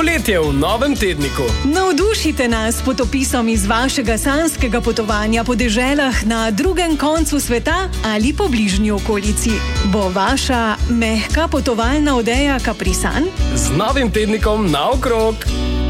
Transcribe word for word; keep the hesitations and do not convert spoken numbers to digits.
Poletje v novem tedniku. Navdušite nas s potopisom iz vašega sanjskega potovanja po deželah na drugem koncu sveta ali po bližnji okolici. Bo vaša mehka potovalna odeja Kaprisan? Z novim tednikom naokrog.